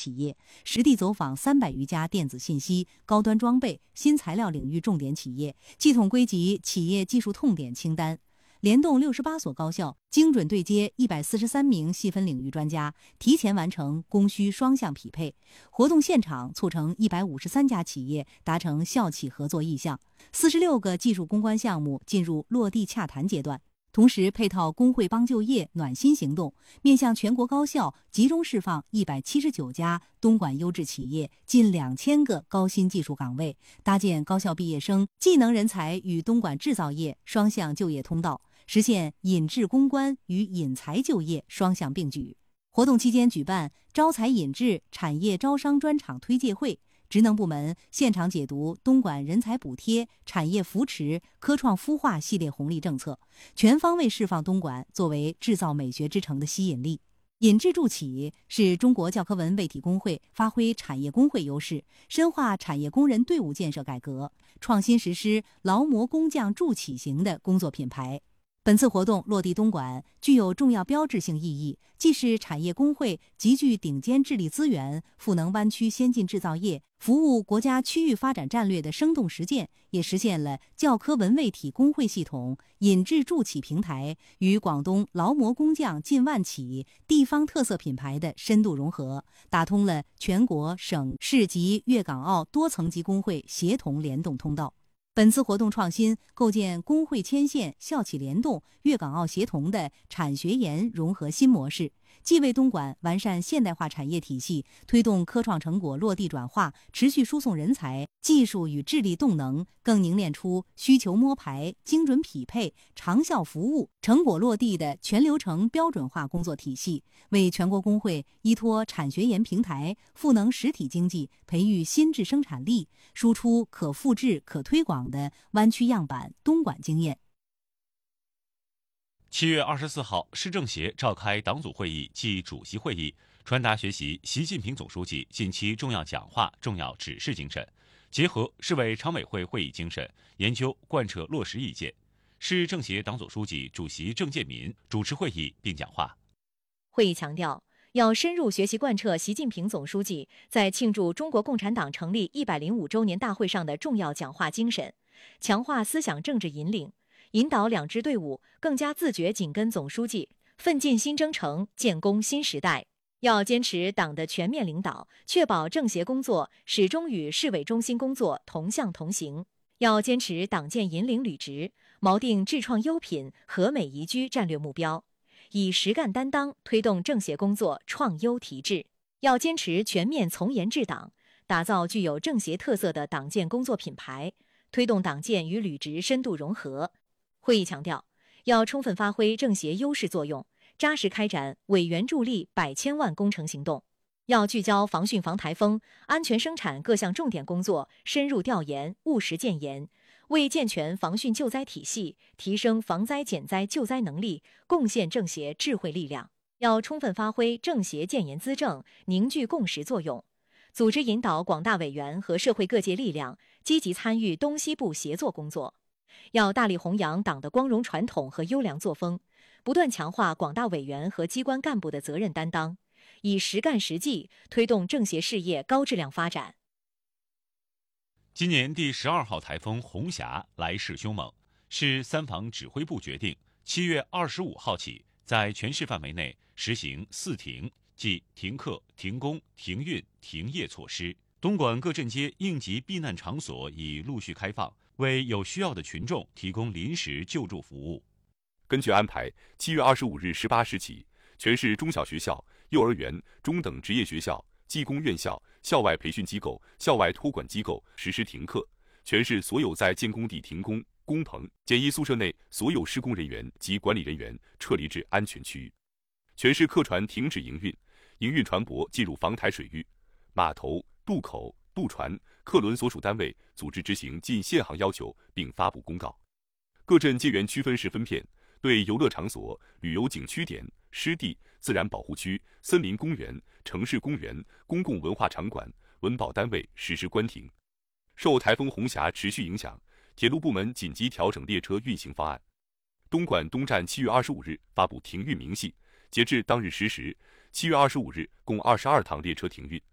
企业，实地走访300余家电子信息、高端装备、新材料领域重点企业，系统归集企业技术痛点清单。联动68所高校，精准对接143名细分领域专家，提前完成供需双向匹配。活动现场促成153家企业达成校企合作意向，46个技术攻关项目进入落地洽谈阶段。同时，配套工会帮就业暖心行动，面向全国高校集中释放179家东莞优质企业近2000个高新技术岗位，搭建高校毕业生技能人才与东莞制造业双向就业通道，实现引智攻关与引才就业双向并举。活动期间举办招才引智产业招商专场推介会，职能部门现场解读东莞人才补贴、产业扶持、科创孵化系列红利政策，全方位释放东莞作为制造美学之城的吸引力。引智助企是中国教科文卫体工会发挥产业工会优势，深化产业工人队伍建设改革，创新实施劳模工匠助企型的工作品牌。本次活动落地东莞，具有重要标志性意义，既是产业工会集聚顶尖智力资源，赋能湾区先进制造业，服务国家区域发展战略的生动实践，也实现了教科文卫体工会系统引智助企平台与广东劳模工匠近万企地方特色品牌的深度融合，打通了全国省市级粤港澳多层级工会协同联动通道。本次活动创新构建工会牵线、校企联动、粤港澳协同的产学研融合新模式，既为东莞完善现代化产业体系、推动科创成果落地转化、持续输送人才、技术与智力动能，更凝练出需求摸排、精准匹配、长效服务、成果落地的全流程标准化工作体系，为全国工会依托产学研平台赋能实体经济，培育新质生产力，输出可复制、可推广的湾区样板东莞经验。 7月24号，市政协召开党组会议暨主席会议，传达学习习近平总书记近期重要讲话、重要指示精神，结合市委常委会会议精神，研究贯彻落实意见。市政协党组书记、主席郑建民主持会议并讲话。 会议强调，要深入学习贯彻习近平总书记在庆祝中国共产党成立105周年大会上的重要讲话精神，强化思想政治引领，引导两支队伍更加自觉紧跟总书记，奋进新征程，建功新时代。要坚持党的全面领导，确保政协工作始终与市委中心工作同向同行。要坚持党建引领履职，锚定智创优品、和美宜居战略目标，以实干担当推动政协工作创优提质。要坚持全面从严治党，打造具有政协特色的党建工作品牌，推动党建与履职深度融合。会议强调，要充分发挥政协优势作用，扎实开展委员助力100千万工程行动。要聚焦防汛防台风、安全生产各项重点工作，深入调研、务实建言，为健全防汛救灾体系、提升防灾减灾救灾能力贡献政协智慧力量。要充分发挥政协建言资政、凝聚共识作用，组织引导广大委员和社会各界力量积极参与东西部协作工作。要大力弘扬党的光荣传统和优良作风，不断强化广大委员和机关干部的责任担当，以实干实际推动政协事业高质量发展。 今年第12号台风红霞来势凶猛，市三防指挥部决定7月25号起，在全市范围内实行4停，即停课、停工、停运、停业措施。东莞各镇街应急避难场所已陆续开放，为有需要的群众提供临时救助服务。 根据安排，7月25日18时起，全市中小学校、幼儿园、中等职业学校、技工院校、校外培训机构、校外托管机构实施停课。全市所有在建工地停工、工棚、简易宿舍内所有施工人员及管理人员撤离至安全区域。全市客船停止营运，营运船舶进入防台水域。码头、渡口、渡船、客轮所属单位组织执行近限行要求，并发布公告。各镇街园区分时分片，对游乐场所、旅游景区点、湿地、自然保护区、森林公园、城市公园、公共文化场馆、文保单位实施关停。受台风红霞持续影响，铁路部门紧急调整列车运行方案。东莞东站7月25日发布停运明细，截至当日10时，7月25日共22趟列车停运。